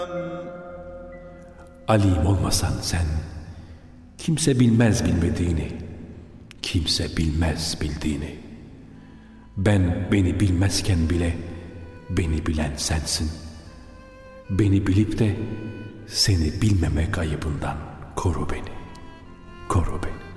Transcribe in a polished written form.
Alim olmasan sen, kimse bilmez bilmediğini, kimse bilmez bildiğini. Ben beni bilmezken bile beni bilen sensin. Beni bilip de seni bilmemek ayıbından koru beni, koru beni.